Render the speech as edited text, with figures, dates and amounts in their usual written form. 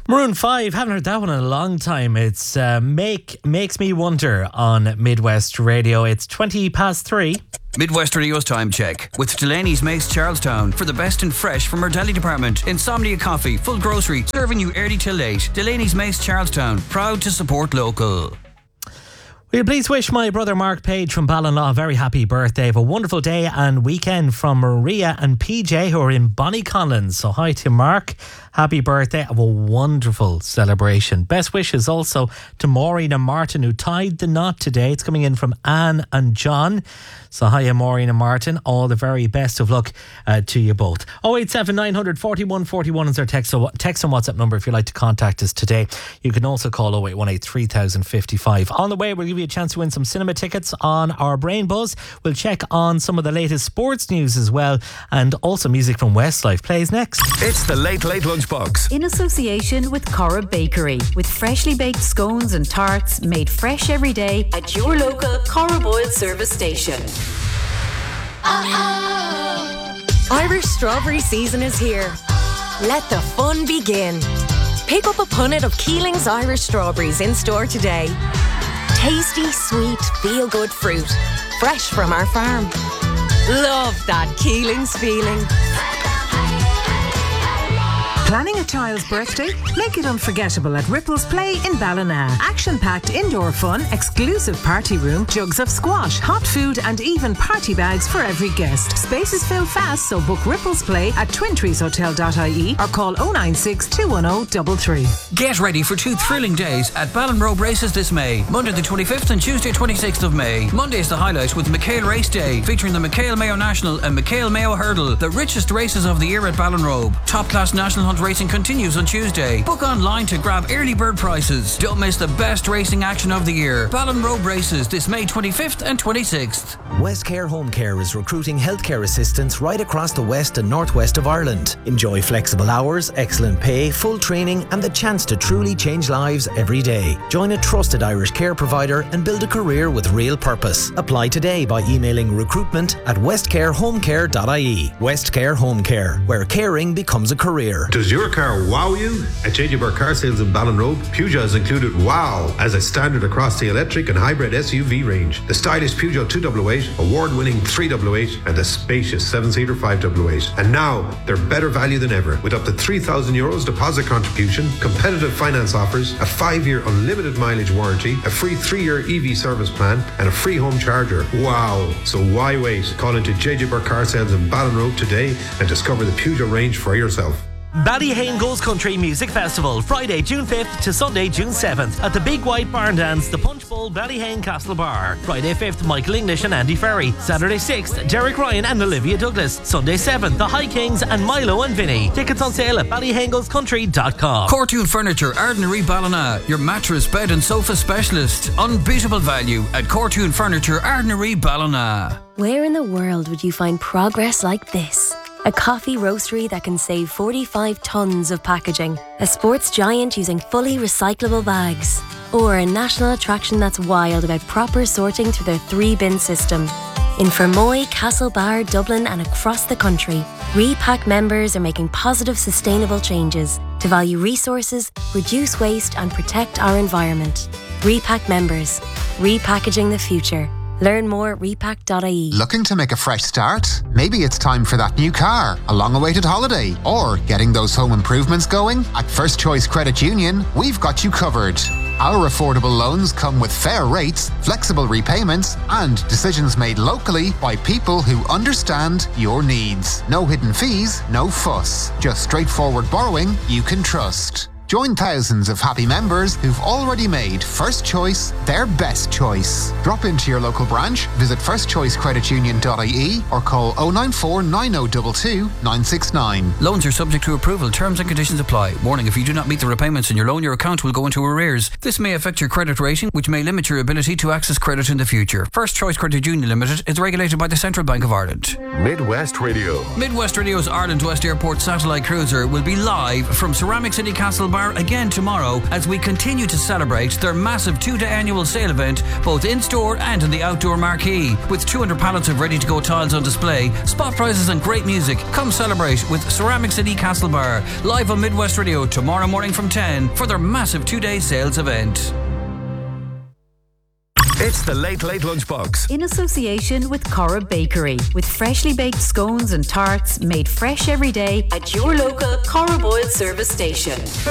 Maroon 5, haven't heard that one in a long time. It's Makes Me Wonder on Midwest Radio. It's 3:20. Midwest Radio's time check with Delaney's Makes Charlestown for the best and fresh from our deli department. Insomnia Coffee, full grocery, serving you early till late. Delaney's Makes Charlestown, proud to support local. Will you please wish my brother Mark Page from Ballinlaw a very happy birthday. Have a wonderful day and weekend from Maria and PJ who are in Bonnyconlin. So hi to Mark. Happy birthday. Have a wonderful celebration. Best wishes also to Maureen and Martin who tied the knot today. It's coming in from Anne and John. So hiya Maureen and Martin. All the very best of luck to you both. 087 900 41 41 is our text and WhatsApp number if you'd like to contact us today. You can also call 0818 3055. On the way we'll give you a chance to win some cinema tickets on our Brain Buzz. We'll check on some of the latest sports news as well, and also music from Westlife plays next. It's the Late Lunchbox in association with Cora Bakery, with freshly baked scones and tarts made fresh every day at your local Cora Boyle service station. Irish strawberry season is here. Let the fun begin. Pick up a punnet of Keeling's Irish strawberries in store today. Tasty, sweet, feel-good fruit. Fresh from our farm. Love that Keeling's feeling. Planning a child's birthday? Make it unforgettable at Ripples Play in Ballina. Action-packed indoor fun, exclusive party room, jugs of squash, hot food and even party bags for every guest. Spaces fill fast, so book Ripples Play at twintreeshotel.ie or call 096 210 33. Get ready for 2 thrilling days at Ballinrobe Races this May. Monday the 25th and Tuesday 26th of May. Monday is the highlight with McHale Race Day, featuring the McHale Mayo National and McHale Mayo Hurdle, the richest races of the year at Ballinrobe. Top-class national hunt racing continues on Tuesday. Book online to grab early bird prices. Don't miss the best racing action of the year. Ballinrobe Races this May 25th and 26th. Westcare Home Care is recruiting healthcare assistants right across the west and northwest of Ireland. Enjoy flexible hours, excellent pay, full training and the chance to truly change lives every day. Join a trusted Irish care provider and build a career with real purpose. Apply today by emailing recruitment@westcarehomecare.ie. Westcare Home Care, where caring becomes a career. Does your car wow you? At JJ Burke Car Sales in Ballinrobe, Peugeot has included wow as a standard across the electric and hybrid SUV range. The stylish Peugeot 288, award-winning 388 and the spacious 7-seater 588. And now, they're better value than ever with up to €3,000 deposit contribution, competitive finance offers, a 5-year unlimited mileage warranty, a free 3-year EV service plan and a free home charger. Wow! So why wait? Call into JJ Burke Car Sales in Ballinrobe today and discover the Peugeot range for yourself. Ballyhane Goes Country Music Festival, Friday, June 5th to Sunday, June 7th at the Big White Barn Dance, the Punch Bowl, Ballyhane Castle Bar. Friday 5th, Michael English and Andy Ferry. Saturday 6th, Derek Ryan and Olivia Douglas. Sunday 7th, the High Kings and Milo and Vinny. Tickets on sale at ballyhanegoescountry.com. Cortoon Furniture, Ardnary Ballina, your mattress, bed and sofa specialist. Unbeatable value at Cortoon Furniture, Ardnary Ballina. Where in the world would you find progress like this? A coffee roastery that can save 45 tonnes of packaging. A sports giant using fully recyclable bags. Or a national attraction that's wild about proper sorting through their 3-bin system. In Fermoy, Castlebar, Dublin and across the country, Repack members are making positive, sustainable changes to value resources, reduce waste and protect our environment. Repack members. Repackaging the future. Learn more at repack.ie. Looking to make a fresh start? Maybe it's time for that new car, a long-awaited holiday, or getting those home improvements going? At First Choice Credit Union, we've got you covered. Our affordable loans come with fair rates, flexible repayments, and decisions made locally by people who understand your needs. No hidden fees, no fuss. Just straightforward borrowing you can trust. Join thousands of happy members who've already made First Choice their best choice. Drop into your local branch, visit firstchoicecreditunion.ie or call 094 9022 969. Loans are subject to approval. Terms and conditions apply. Warning, if you do not meet the repayments in your loan, your account will go into arrears. This may affect your credit rating, which may limit your ability to access credit in the future. First Choice Credit Union Limited is regulated by the Central Bank of Ireland. Midwest Radio. Midwest Radio's Ireland West Airport satellite cruiser will be live from Ceramic City Castle Castlebar again tomorrow as we continue to celebrate their massive 2-day annual sale event, both in-store and in the outdoor marquee. With 200 pallets of ready-to-go tiles on display, spot prizes and great music, come celebrate with Ceramic City Castlebar, live on Midwest Radio tomorrow morning from 10 for their massive 2-day sales event. It's the Late Late Lunchbox. In association with Cora Bakery, with freshly baked scones and tarts made fresh every day at your local Cora Boyle service station.